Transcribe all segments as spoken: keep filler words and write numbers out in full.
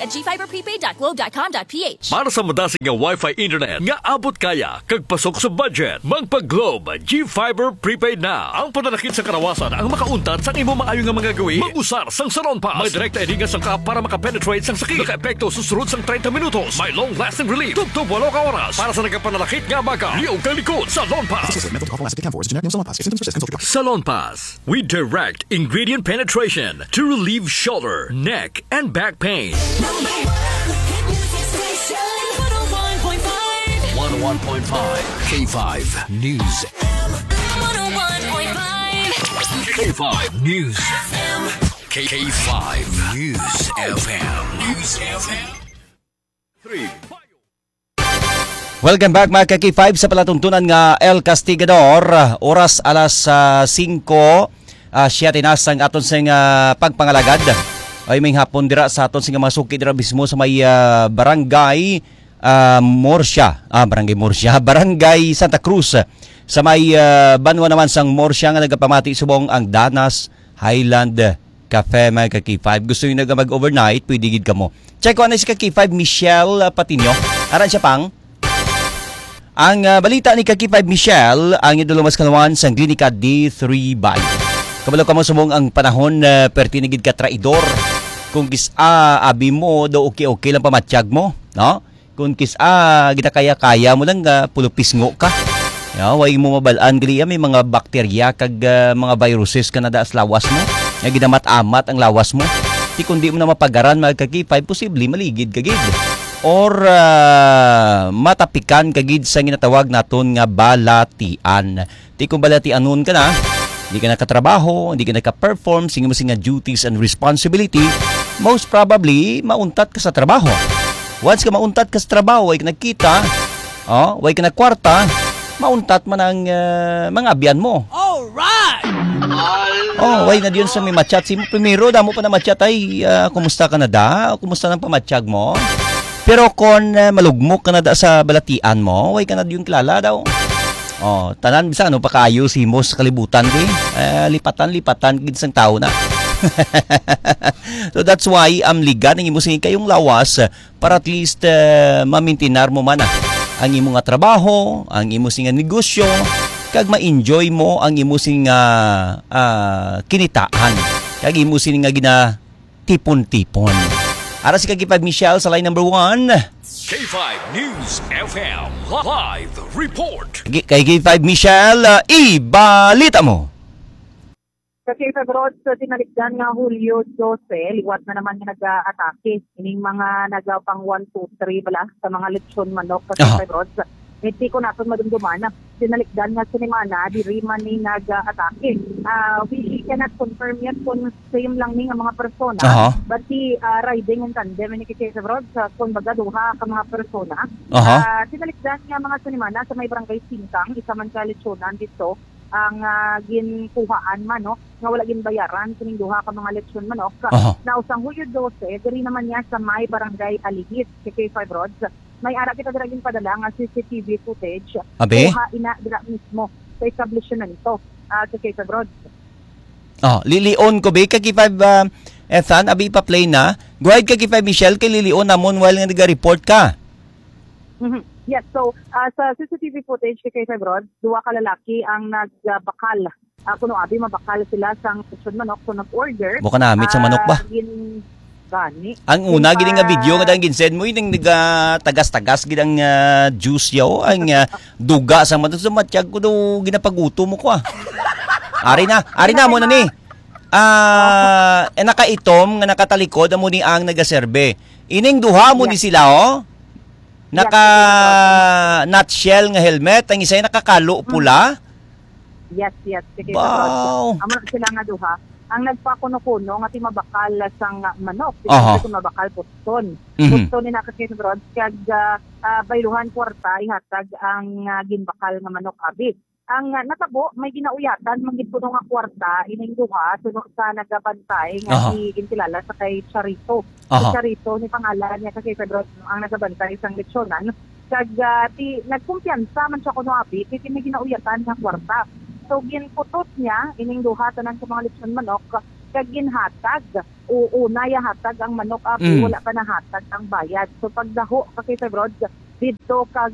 at g fiber prepaid dot globe dot com dot p h. Para sa madasig nga Wi-Fi internet nga abot kaya kag pasok sa budget, magpa-Globe G-Fiber Prepaid na. Ang pananakit sa karawasan ang makauntat sa imo maayo nga mga gawi. Mag-usar sang Salon Pass. May direkta edinga sang ka para makapenetrate sang sakit. Naka-epekto susunod sang thirty minutos. May long-lasting relief. Tugtog walo ka oras. Para sa nagkapananakit nga baga. Liog kang likod. Salon Pass. Salon Pass. We direct ingredient penetration to relieve shoulder, neck, and back pain. one oh one point five K five News. one oh one point five K five News. K five News F M. News F M. three. Welcome back mga K five sa palatuntunan nga El Castigador. Oras alas uh, singko. Uh, siya tinasang aton sa uh, pagpangalagad. Ay may hapon dira sa aton sa mga suki dira mismo sa may uh, barangay uh, Morsia. Ah, barangay Morsia. Barangay Santa Cruz. Sa may uh, banwa naman sang Morsia nga nagapamati subong ang Danas Highland Cafe mga K five. Gusto nyo na mag-overnight, pwede gid ka mo. Check ko na si K five Michelle Patinio. Aran siya pang. Ang uh, balita ni K five Michelle, ang idulumas kalawan sa Klinika D three Bay. Kabalo ka mo sumong ang panahon na uh, pertinigid ka traidor. Kung kis-a, abi mo, do okay-okay lang pamatsyag mo. No? Kung kis-a, ginakaya-kaya mo lang, uh, pulupisngo ka. Yeah, way mo mabalaan, gali may mga bakterya, kag uh, mga viruses ka na daas lawas mo. Nga ginamat-amat ang lawas mo. Di kundi mo na mapagaran, mga K five, posible maligid kagid. Or uh, matapikan kagid sa ginatawag naton nga balatian. Di kung balatianon ka na, hindi ka nakatrabaho, hindi ka naka-perform, sige mo nga duties and responsibility, most probably, mauntat ka sa trabaho. Once ka mauntat ka sa trabaho, way ka nagkita, oh, way ka nagkwarta, mauntat man ang uh, mga abyan mo. Alright! Oh, way na diyon sa may matchat. Si primero, damo pa na matchat ay, uh, kumusta ka na da? O kumusta ng pamatsyag mo? Pero kung uh, malugmok ka na da sa balatian mo, way ka na diyon kilala daw. Oh, tanan bisa ano pa kaayo si mo sa kalibutan di. Eh, lipatan lipatan gid sang tao na. So that's why am liga ng imo sing kayong lawas para at least uh, mamintinar mo man ah, ang imo nga trabaho, ang imo sing negosyo, kag ma-enjoy mo ang imo sing uh, uh, kinitaan. Kag imo sing nga gina tipon-tipon. Ara si K five Michelle sa line number one. K five News F M Live Report. Kay K five Michelle, uh, ibalita mo. Sa K five Road, sa tinalikdan nga Hulyo twelve, liwat na naman yung nag-atake. Ining mga nagapang one, two, three bala sa mga lechon manok sa K five Road. Hindi ko natin madumduman na tinalikdan nga sinimana, di riman ni nag-atake. Uh, we cannot confirm yet kung same lang ni nga mga persona. Uh-huh. But the uh, riding in tandem ni K five Road, sa kung baga duha ka mga persona. Uh-huh. Uh, tinalikdan nga mga sinimana sa may barangay Singkang, isa man ka lechonan dito, ang uh, ginkuhaan man, no? Nga wala ginbayaran, kining duha ka mga lechon manok. Uh-huh. Na usang Hulyo twelve, diri naman niya sa may barangay Aligid, K five Road. May ara kita dira ginpadala nga C C T V footage. Abe? Kuha ina dira mismo sa establishment nito uh, sa K five Road. Oh, lilion ko ba K five uh, Ethan, abi pa play na. Go ahead K five Michelle, kay lilion namon while nga nag-report ka. Mm-hmm. Yes, so uh, sa C C T V footage kay K five Road, duwa ka lalaki ang nagbakal. Uh, kuno abi mabakal sila sang lechon manok so nag-order. Buka namit sa manok ba? Uh, gin gani. Ang una gid nga video nga dang ginsend mo yung naga tagas-tagas gid ang uh, juice yaw ang uh, duga sa manok sa matiyag ko do ginapaguto mo ko ah. Ari na, ari na mo na ni. Ah, uh, nakaitom nga nakatalikod amo ni ang nagaserbe. Ining duha mo yes. Ni sila oh. Naka yes, nutshell nga helmet, ang isa ay nakakalo pula. Yes, yes. Sige, wow. Amo sila nga duha. Ang nagpakuno-kuno nga ti mabakal sang manok, uh-huh. Ito mabakal puston. Mm-hmm. Puston ni nakakisbrod kag uh, uh, bayluhan kwarta ihatag ang uh, ginbakal nga manok abit. Ang uh, natabo may ginauyatan manggid puno nga kwarta ining duha suno sa nagabantay nga uh-huh. Gintilala sa kay Charito. Uh-huh. Si Charito ni pangalan niya kasi Pedro ang nagabantay sang lechonan. Kag uh, ti nagkumpiyansa man siya kuno abit, ti may ginauyatan nga kwarta. So ginputot niya ining duha tanan sa mga lechon manok kag ginhatag. O una ya hatag ang manok api, Mm. wala pa nahatag ang bayad. So pagdaho ka kay Febrod, dito kag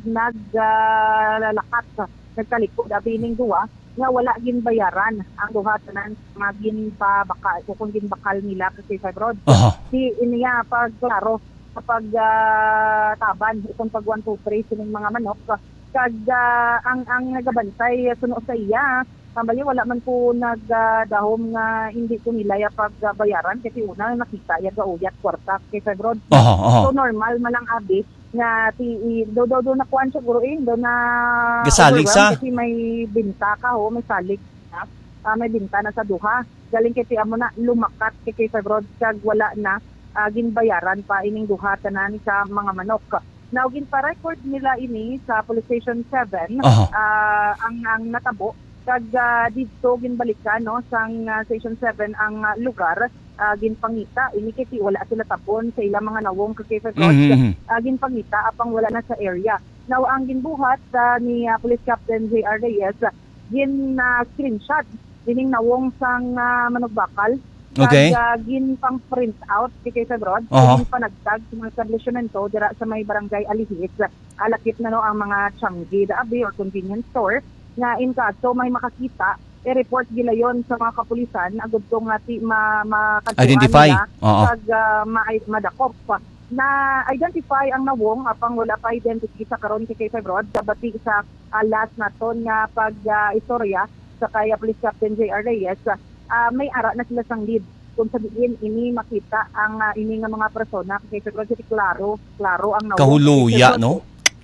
naglalakat uh, nagkalikod abi ning duwa nga wala gin bayaran ang duha tanan magin pa bakal kung gin bakal nila kay Febrod. Aha. Si iniya pag klaro kapag uh, taban itong pag one two three sining mga manok kag uh, ang ang nagabantay suno sa iya tambali wala man po nagdahom nga hindi ko nila ya pagbayaran kasi una nakita ya gauyat kwarta kay Febrod. Aha, aha. So normal malang abi nga ti do do do na kuan siguro eh do na Gasalig sa? overwhelmed kasi may binta ka ho may salig na uh, may binta na sa duha galing kay ti amo na lumakat kay kay Febrod kag wala na uh, ginbayaran pa ining duha tanan sa mga manok. Now gin pa record nila ini sa Police Station seven Aha. uh, ang ang natabo kag uh, dito ginbalikan no sang uh, Station seven ang uh, lugar uh, ginpangita ini kay wala sila tapon sa ilang mga nawong kay Febrod. Mhm. Uh, ginpangita apang wala na sa area. Now ang ginbuhat uh, ni uh, Police Captain J R Reyes uh, gin uh, screenshot dining nawong sang uh, manugbakal. Okay. Kag uh, gin pang print out kay Febrod. Aha. Gin panagtag sa mga establishmento dira sa may barangay Alihis. Alakip na no ang mga Changi Daabi or convenience store nga in kaso may makakita i-report gila yon sa mga kapulisan agud tong ati ma makatuan Identify. nila Oo. kag uh, ma- madakop pa na identify ang nawong apang wala pa identity sa karon kay Febrod kabati sa uh, last naton nga pag uh, istorya sa kay Police Captain J R Reyes uh, may ara na sila sang lead kung sabihin ini makita ang uh, ini nga mga persona kay Febrod kasi klaro klaro ang nawong Kahuluya, Kay Febrod, no?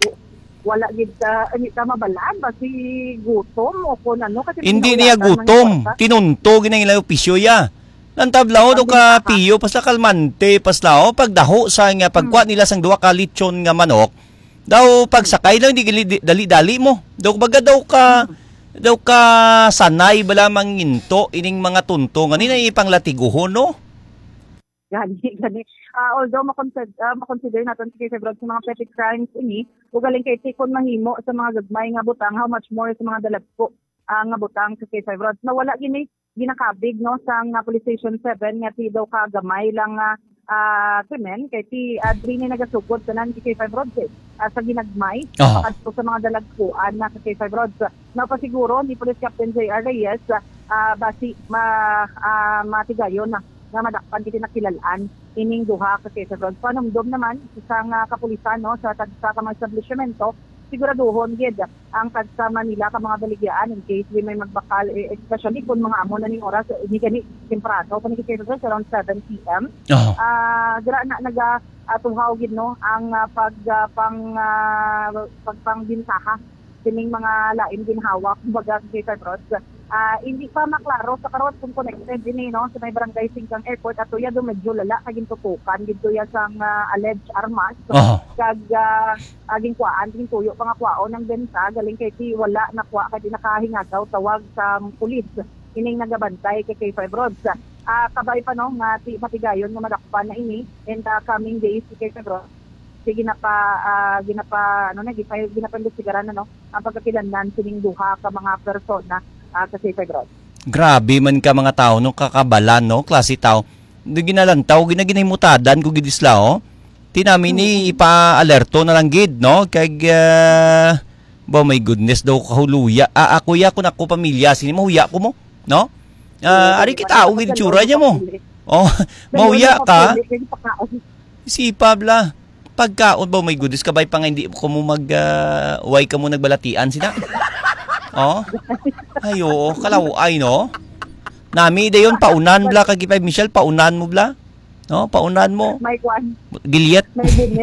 wala gid ka hindi ka mabalaan ba si gutom o kung ano kasi Hindi wala niya ka gutom. ng kwarta. Tinunto ginang ilang opisyo ya. Nantablao do ka piyo pasla kalmante paslao pagdaho sa nga pagkuha nila sang duwa ka lechon nga manok. Daw pagsakay lang di gali- dali-dali mo. Daw baga daw ka daw ka sanay bala manginto ining mga tunto nga nila ipanglatiguhon no. Gani, gani. Uh, although makonsider, uh, makonsider natin si Febrod sa mga petty crimes ini, ugaling kay tikon mahimo sa mga gagmay nga butang, how much more sa mga dalagpo uh, nga butang sa kay Febrod. Nawala gini ginakabig no sa uh, Police Station seven nga ti daw ka gamay lang uh, uh, krimen kay ti adri ni nagasugod tanan kay Febrod uh, sa ginagmay Aha. kadto sa mga dalagpuan na sa kay Febrod. Na pa siguro ni Police Captain J R Reyes uh, basi ma uh, matigayon na nga madakpan kiti nakilalaan ining duha ka kay Febrod. Panumdom naman sa nga kapulisan no sa tagsa ka mga establishmento siguraduhon gid ang kagsama nila ka mga baligyan in case we may magbakal eh, especially kung mga amo na ning oras hindi gani temprano kung kay Febrod around seven p m Oh. ah dira na naga atuhaw gid no ang uh, pag uh, pang uh, pagpangbintaha kining mga lain ginhawa kumbaga kay Febrod. Uh, hindi pa maklaro sa karon kung connected din no sa may barangay Singkang Airport ato ya do medyo lala kagin tutukan dito ya sang uh, alleged armas Aha. kag uh, aging kuan aging tuyo pa nga kuaon ng benta galing kay ti wala na kuha kay nakahingagaw tawag sa pulis ining nagabantay kay kay Febrod. Uh, kabay pa no nga ti matigayon nga madakpan na ini in the coming days kay Febrod. Sige na pa uh, ginapa ano na gipay ginapandisigaran na no ang pagkakilanlan sining duha ka mga persona uh, kasi Febrod. Grabe man ka mga tao no kakabalan no klase tao. Di ginalantaw ginaginahimutadan ko gidisla oh. Tinami ni ipa-alerto na lang gid no kag uh, ba my goodness daw kahuluya. Ah, ako ya ko nako pamilya sini mahuya ko mo no. Ah, ari kita og itsura niya mo. Oh, mahuya ka. Sipa bla. Pagkaon ba may goodness kabay pa nga hindi ko mo mag uh, way ka mo nagbalatian sina. Oh. Ayo, kalaw ay no. Nami dayon paunan bla kag ipay Michelle paunan mo bla. No, paunan mo. May kwan, Gilyet. may binit.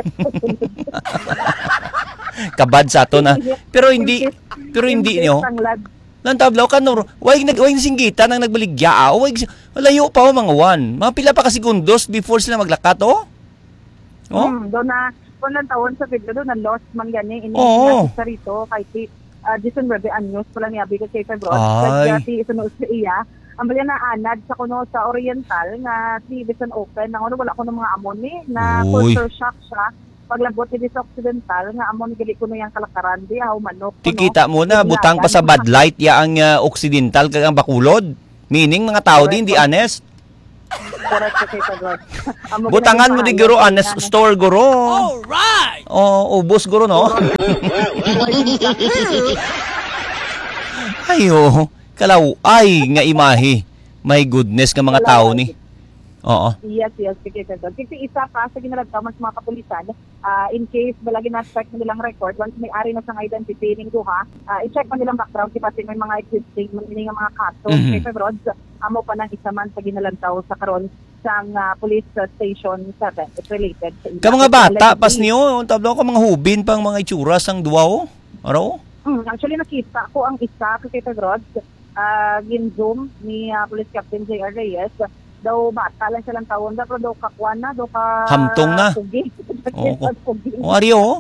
Kabad sa ato na. Pero hindi pero hindi niyo. Lan tablaw ka no. Way nag way singgitan nang nagbaligya. Ah, way layo pa oh, mga one. Mga pila pa ka segundos before sila maglakat oh. Oh. Hmm, doon na, kung lang taon sa video doon, na lost man gani, ini Oo. sa rito, kay ti, uh, Jason Rebe Anyos, pala niya, bigat kay Febrod, Ay. kaya ti isunod sa iya, ang bali na anad sa kuno sa Oriental, nga ti Vision Open, na ano, wala ko ng mga amon ni, na Uy. culture shock siya, paglabot ti sa Occidental, nga amon gali ko no yung kalakaran, di, aw manok, kuno, Tikita mo na butang pa sa Bud Light ya ang uh, Occidental kag ang Bakulod. Meaning mga tao din di honest. Correct ka kay Rod. Amo Butangan mo di guro honest store guro. Alright! Oh, ubos guro no. Ayo, kalaw ay nga imahe. My goodness nga mga tao ni. Oo. Yes, yes, kay Rod. Kasi isa pa sa ginalagtaw mas mga kapulisan, ah, in case balagi na-check na nilang record, once may ari na sang identity ning duha, ah, i-check pa nilang background kasi may mga existing mga mga kaso. Mhm. Kay Rod, amo pa nang isa man sa ginalagtaw sa karon sang ah, police station seven. It's related sa Ka mga bata pas niyo, tablo ko mga hubin pang mga itsura sang duwa o. Aro? Mm, actually nakita ko ang isa kay Rod, ah, gin-zoom ni ah, Police Captain J R Reyes. Daw bata lang silang taon na, pero daw kakwan na, daw ka... Hamtong na. Pugi. Oo. O, Aryo?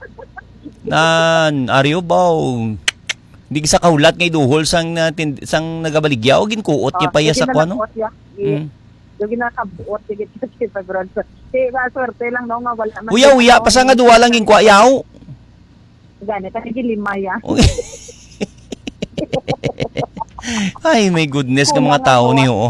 Nan, Aryo ba? Hindi sa kaulat ngay duhol sang, uh, tind- sang nagabaligya o ginkuot niya pa ya sa kwano? Mm. Yung ginakabuot niya sa February. Kaya swerte lang no, nga wala. man- Uya-uya, pa sa nga duwa lang ginkwa yaw. Ganit, ang lima ya. Ay, may goodness ka mga tao ni oo.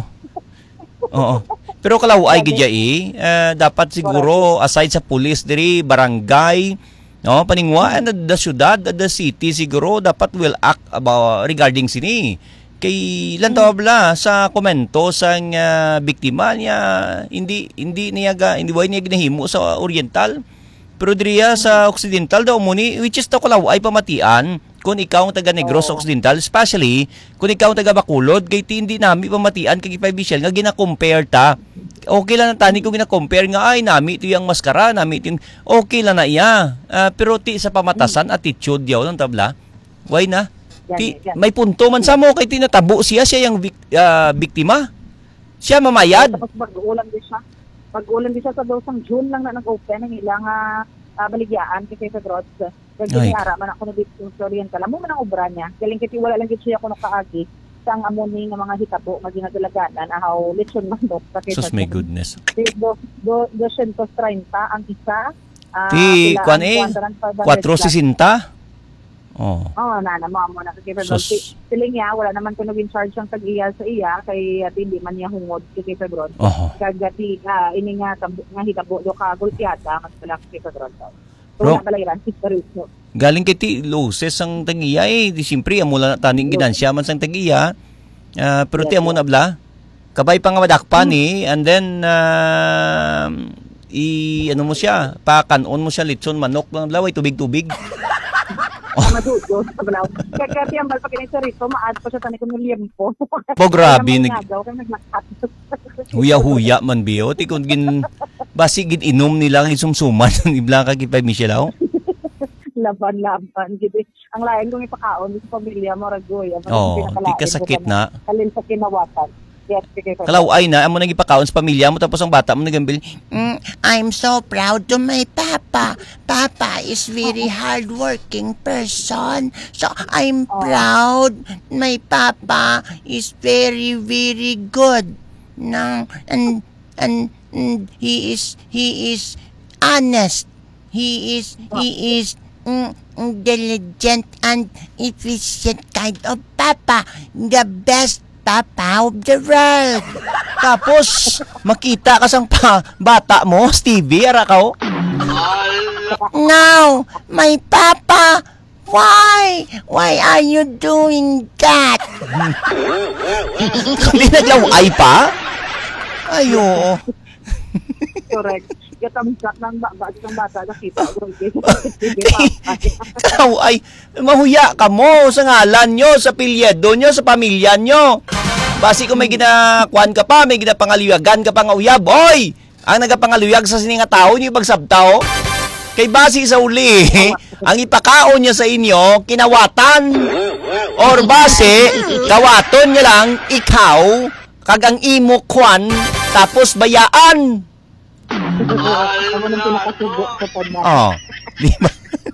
Oo. Pero kalaw ay gidya eh, uh, dapat siguro aside sa police diri barangay, no, paningwa na the syudad, the city siguro dapat will act about regarding sini. Kay lantaw bla sa komento sang uh, biktima niya hindi hindi niya ga, hindi way niya ginahimo sa oriental. Pero diriya sa occidental daw muni which is to kalaw ay pamatian kung ikaw ang taga Negros Oo. Occidental, especially kung ikaw ang taga Bacolod, kay hindi nami pamatian kay Bichel nga gina-compare ta. Okay lang na tani kung gina-compare nga ay nami ito yung maskara, nami ito yung okay lang na iya. Uh, pero ti sa pamatasan attitude yaw ng tabla. Why na? Ti, Yan, yan. may punto man sa mo kay tinatabo siya siya yung bik, uh, biktima. Siya mamayad. Tapos pag-ulan din siya. Pag-ulan din siya sa daw sang June lang na nag-open ang ilang uh, baligyaan kay Rod. Kaya Ay. ara man ako na dito sa Oriental. Amo man ang obra niya. Galing kiti wala lang gid siya kuno kaagi sang amoni nga mga hitabo nga ginadalaganan ahaw lechon manok sa Sus, my goodness. Do do do two thirty ang isa. ah, Ti, pila kwan ang eh, four four sixty. Oh. Oh, na na mo mo na kay Rod. Sus. Siling niya wala naman kuno in charge ang tag-iya sa iya kay at hindi man niya hungod kay Rod. Oh. Kagati ah, ini nga tab- nga hitabo do ka gulpiada nga pala kay Rod. So, Bro. wala balayan history no. Galing kay ti loses ang tagiya eh. Di siyempre amo lang taning gidansya man sang tagiya. Ah, pero ti amo na bla. Kabay pa nga madakpan eh and then uh, i ano mo siya, pakanon mo siya litson manok ng laway tubig-tubig. Ang madudo sa balaw. Kaya kaya tiyang balpa kinay sa rito, maad pa siya tanik ng liempo. Po grabe Kaya nag mangyagaw, kaya naglakat. huya-huya man biyo. Ti kun gin basi gid inom nila ang isumsuman ni Blanca kay Michelle. Laban-laban. Gidi. Ang lain kong ipakaon sa pamilya mo, Ragoy. Oo, di ka sakit na. Kalin sa kinawatan. Yes, sige. Kalaw ay na amo nang ipakaon sa pamilya mo tapos ang bata mo nagambil. Mm, I'm so proud to my papa. Papa is very hardworking person. So I'm proud my papa is very very good. No, and and, and he is he is honest. He is he is mm, diligent and efficient kind of papa. The best papa of the world. Tapos, makita ka sang pa, bata mo, Stevie, ara ka o? No, my papa, why? Why are you doing that? Hindi naglaway pa? Ayo. Correct. Katamsak ng baba ng bata nakita. Ikaw ay mahuya ka mo sa ngalan nyo, sa pilyedo nyo, sa pamilya nyo. Basi kung may ginakuan ka pa, may ginapangaluyagan ka pa nga uyab, oy! Ang nagapangaluyag sa sininga tao, nyo ipagsabtao. Kay basi sa uli, ang ipakaon niya sa inyo, kinawatan. Or base, kawaton niya lang, ikaw, kagang imo kwan, tapos bayaan. Ako nang pinakasubo sa pod na. Oh, di ba?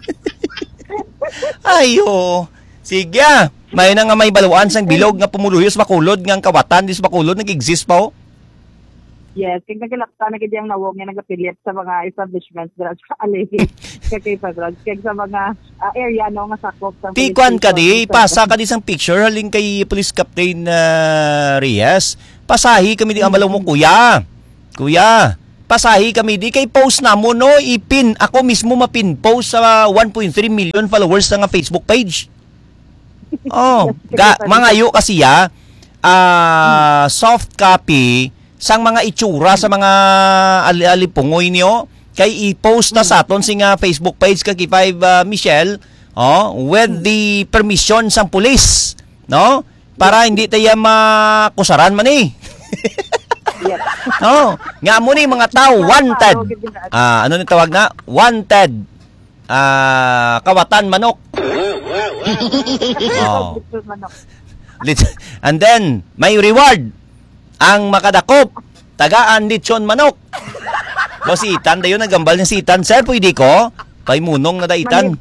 Ayo. Sige ah. May na nga may baluan sang bilog nga pumuluyos Bacolod nga ang kawatan dis Bacolod nag-exist pa oh. Yes, kaya nagalakta na kaya ang nawong nga nagapilit sa mga establishments dira sa Alay. Kaya kay Pedro, kaya sa mga ah, area no nga sakop sa Tikwan ka di, police pasa ka di sang picture haling kay Police Captain uh, Reyes. Pasahi kami di amalaw mo, kuya. Kuya, pasahi kami di kay post na mo no, ipin. Ako mismo mapin post sa one point three million followers na nga Facebook page. Oh, ga, mangayo kasi ya, ah, soft copy sang mga itsura sa mga ali- alipungoy niyo kay i-post na sa aton sing uh, Facebook page kay five uh, Michelle, oh, with the permission sang pulis, no? Para hindi tayo makusaran man eh. Yes. No, nga mo ni mga tao wanted. Ah, ano ni tawag na? Wanted. Ah, kawatan manok. Oh. Lit- And then may reward ang makadakop tagaan lechon manok. O si Itan dayon nagambal niya si Itan, sir pwede ko pay munong na daitan.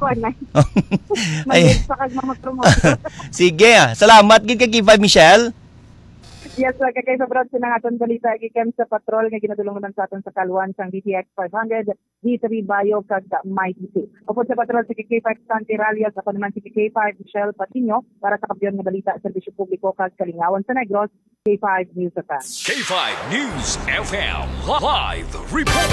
Ay, Ay, sa kag mga promote. sige, ah. Salamat gid kay five Michelle. Yes, like kay sa brad sa aton balita gikan sa patrol nga ginatulungan sa aton sa Kalwan sang D T X five hundred, D three Bayo kag Mighty Two. Upod sa patrol si K five Santi Ralias, ako naman si K five Michelle Patino para sa kampiyon nga balita sa serbisyo publiko kag Kalingawan sa Negros, K five News F M. K five News F M Live Report.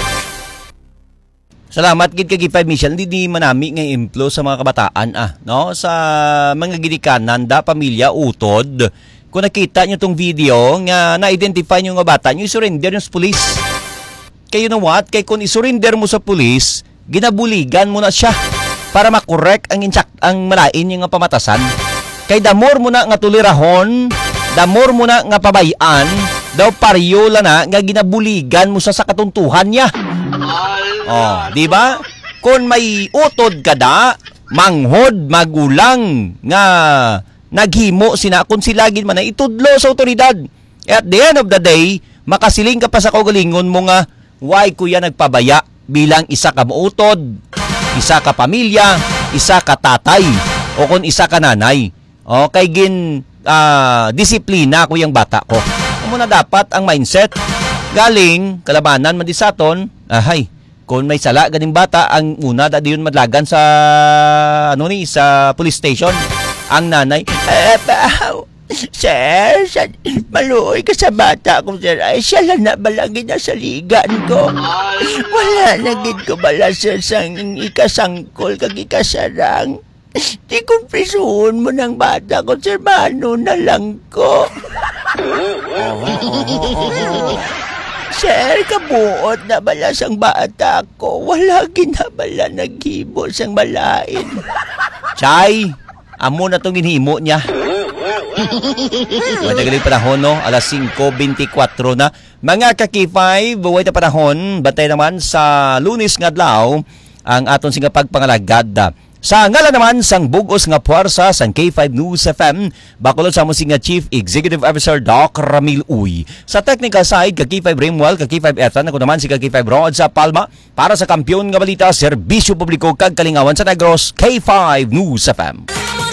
Salamat gid kay five Michelle, hindi di manami nga implo sa mga kabataan ah, no? Sa mga gidikanan da pamilya utod. Kung nakita nyo tong video nga na-identify nyo nga bata nyo, isurrender nyo sa police. Kaya you know what? Kaya kung isurrender mo sa police, ginabuligan mo na siya para makorek ang insak ang malain nyo nga pamatasan. Kaya damor mo na nga tulirahon, damor mo na nga pabayan, daw paryola na nga ginabuligan mo sa sa katuntuhan niya. Oh, di ba? Kung may utod ka da, manghod magulang nga naghimo sina kung sila gid man na itudlo sa otoridad. At the end of the day, makasiling ka pa sa kaugalingon mo nga why kuya nagpabaya bilang isa ka muutod, isa ka pamilya, isa ka tatay, o kung isa ka nanay. O kay gin uh, disiplina ko yung bata ko. Amo na dapat ang mindset. Galing kalabanan man di saton, ahay, kung may sala ganing bata ang una da diyon madlagan sa ano ni sa police station. Ang nanay, eh, bahaw, sir, sa, maluoy ka sa bata ko, sir. Ay, siya lang na balagin na sa ligan ko. Wala na gid ko bala, sir, sang ikasangkol kag ikasarang. Di ko prisuhon mo ng bata ko, sir. Mano na lang ko. Oh, oh, oh. Sir, kabuot na bala sang bata ko. Wala ginabala naghibo sang malain. Chay! Amo na itong ginhimo niya. Madagaling panahon, no? alas singko bintikuatro na. Mga ka-K five, buway na panahon. Bantay naman sa Lunes nga adlaw ang aton singa pagpangalagad. Sa ngalan naman sang bugos nga puwersa sang K five News F M, bakulod sa mo singa Chief Executive Officer Doc Ramil Uy. Sa technical side, ka-K five Rimwell, ka-K five Ethan, ako naman si ka-K five Rod sa Palma para sa kampyon nga balita, serbisyo publiko kag Kalingawan sa Negros, K five News F M.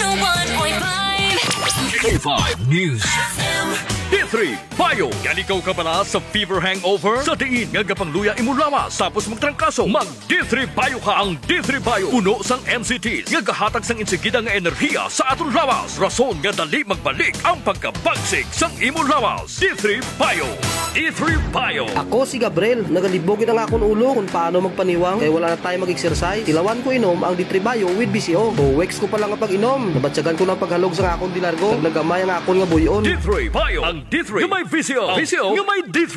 K five News D three Bayo. Yan ikaw ka bala sa fever hangover? Sa diin nga gapangluya imo lawas tapos magtrangkaso. Mag D three Bayo ka. Ang D three Bayo puno sang M C Ts nga gahatag sang insigida nga enerhiya sa aton lawas. Rason nga dali magbalik ang pagkabagsig sang imo lawas. D three Bayo. D three Bayo. Ako si Gabriel, nagalibogin ang akong ulo kung paano magpaniwang kaya wala na tayo mag-exercise. Tilawan ko inom ang D three Bayo with B C O. O weeks ko pa lang ang pag-inom. Nabatsagan ko ng paghalog sa akong dilargo. Nagnagamay ang akong nga buyon. D three Bayo. Ang D three nga may V C O. V C O nga may D three.